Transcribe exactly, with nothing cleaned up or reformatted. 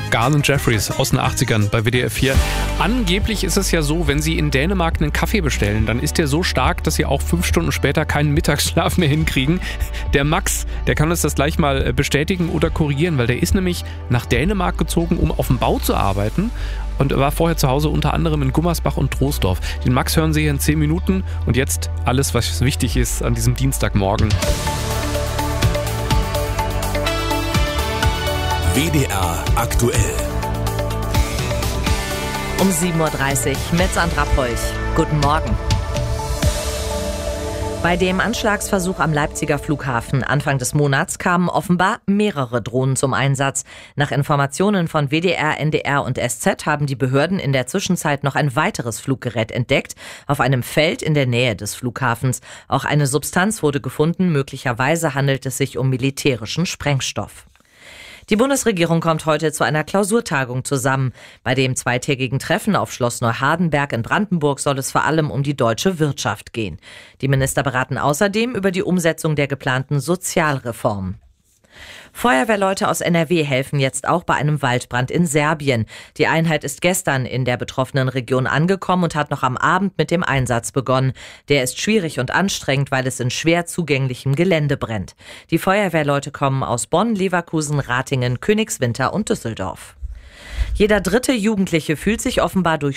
Garth Jeffries aus den achtzigern bei W D R vier. Angeblich ist es ja so, wenn Sie in Dänemark einen Kaffee bestellen, dann ist der so stark, dass Sie auch fünf Stunden später keinen Mittagsschlaf mehr hinkriegen. Der Max, der kann uns das gleich mal bestätigen oder korrigieren, weil der ist nämlich nach Dänemark gezogen, um auf dem Bau zu arbeiten. Und er war vorher zu Hause unter anderem in Gummersbach und Troisdorf. Den Max hören Sie hier in zehn Minuten. Und jetzt alles, was wichtig ist an diesem Dienstagmorgen. W D R aktuell. Um sieben Uhr dreißig mit Sandra Polch. Guten Morgen. Bei dem Anschlagsversuch am Leipziger Flughafen Anfang des Monats kamen offenbar mehrere Drohnen zum Einsatz. Nach Informationen von W D R, N D R und S Z haben die Behörden in der Zwischenzeit noch ein weiteres Fluggerät entdeckt, auf einem Feld in der Nähe des Flughafens. Auch eine Substanz wurde gefunden, möglicherweise handelt es sich um militärischen Sprengstoff. Die Bundesregierung kommt heute zu einer Klausurtagung zusammen. Bei dem zweitägigen Treffen auf Schloss Neuhardenberg in Brandenburg soll es vor allem um die deutsche Wirtschaft gehen. Die Minister beraten außerdem über die Umsetzung der geplanten Sozialreform. Feuerwehrleute aus N R W helfen jetzt auch bei einem Waldbrand in Serbien. Die Einheit ist gestern in der betroffenen Region angekommen und hat noch am Abend mit dem Einsatz begonnen. Der ist schwierig und anstrengend, weil es in schwer zugänglichem Gelände brennt. Die Feuerwehrleute kommen aus Bonn, Leverkusen, Ratingen, Königswinter und Düsseldorf. Jeder dritte Jugendliche fühlt sich offenbar durch